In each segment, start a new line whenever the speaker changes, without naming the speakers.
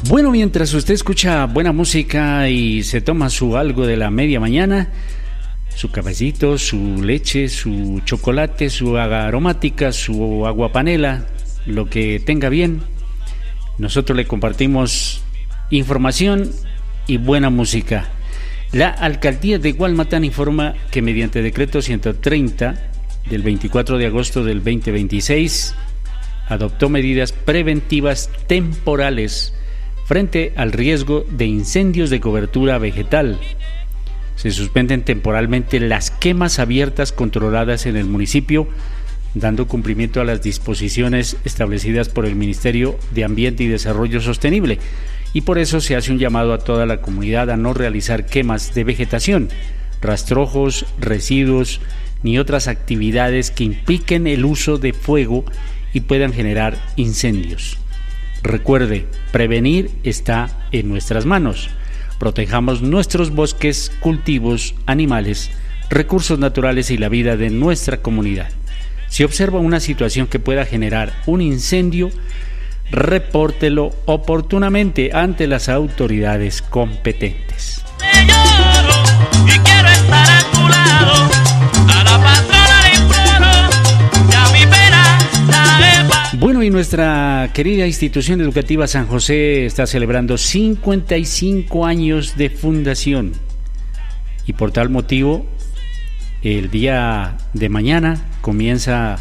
Bueno, mientras usted escucha buena música y se toma su algo de la media mañana, su cafecito, su leche, su chocolate, su aromática, su agua panela, lo que tenga bien, nosotros le compartimos información y buena música. La alcaldía de Gualmatán informa que mediante decreto 130 del 24 de agosto del 2026 adoptó medidas preventivas temporales frente al riesgo de incendios de cobertura vegetal. Se suspenden temporalmente las quemas abiertas controladas en el municipio, dando cumplimiento a las disposiciones establecidas por el Ministerio de Ambiente y Desarrollo Sostenible, y por eso se hace un llamado a toda la comunidad a no realizar quemas de vegetación, rastrojos, residuos, ni otras actividades que impliquen el uso de fuego y puedan generar incendios. Recuerde, prevenir está en nuestras manos. Protejamos nuestros bosques, cultivos, animales, recursos naturales y la vida de nuestra comunidad. Si observa una situación que pueda generar un incendio, repórtelo oportunamente ante las autoridades competentes. Bueno, y nuestra querida institución educativa San José está celebrando 55 años de fundación, y por tal motivo el día de mañana comienza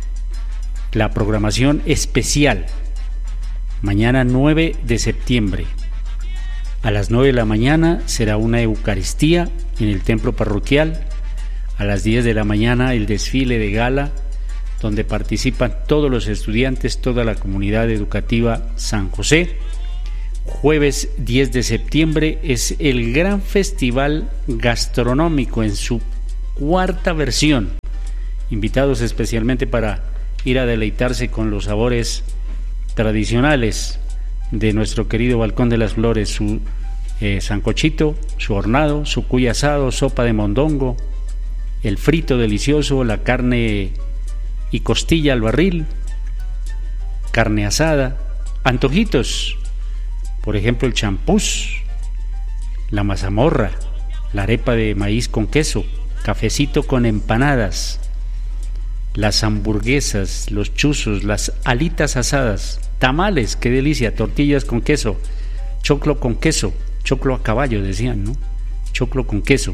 la programación especial. Mañana 9 de septiembre a las 9 de la mañana será una Eucaristía en el templo parroquial. A las 10 de la mañana el desfile de gala, donde participan todos los estudiantes, toda la comunidad educativa San José. Jueves 10 de septiembre es el gran festival gastronómico en su cuarta versión. Invitados especialmente para ir a deleitarse con los sabores tradicionales de nuestro querido Balcón de las Flores, su sancochito, su hornado, su cuy asado, sopa de mondongo, el frito delicioso, la carne y costilla al barril, carne asada, antojitos, por ejemplo el champús, la mazamorra, la arepa de maíz con queso, cafecito con empanadas, las hamburguesas, los chuzos, las alitas asadas, tamales, qué delicia, tortillas con queso, choclo con queso, choclo a caballo decían, ¿no? Choclo con queso.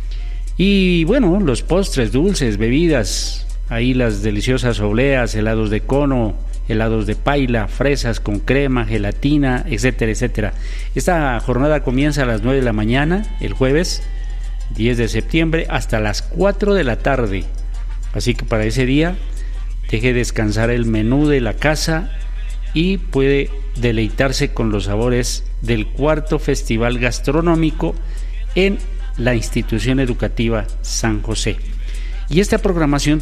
Y bueno, los postres, dulces, bebidas, ahí las deliciosas obleas, helados de cono, helados de paila, fresas con crema, gelatina, etcétera, etcétera. Esta jornada comienza a las 9 de la mañana, el jueves 10 de septiembre, hasta las 4 de la tarde. Así que para ese día, deje descansar el menú de la casa y puede deleitarse con los sabores del cuarto Festival Gastronómico en la institución educativa San José. Y esta programación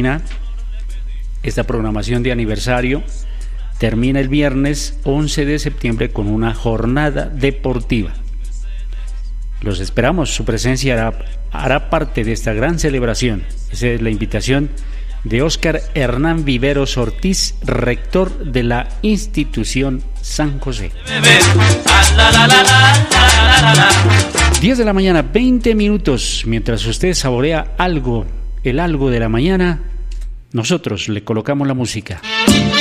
de aniversario, termina el viernes 11 de septiembre con una jornada deportiva. Los esperamos, su presencia hará parte de esta gran celebración. Esa es la invitación de Óscar Hernán Viveros Ortiz, rector de la institución San José. 10 de la mañana, 20 minutos, mientras usted saborea algo, el algo de la mañana, nosotros le colocamos la música.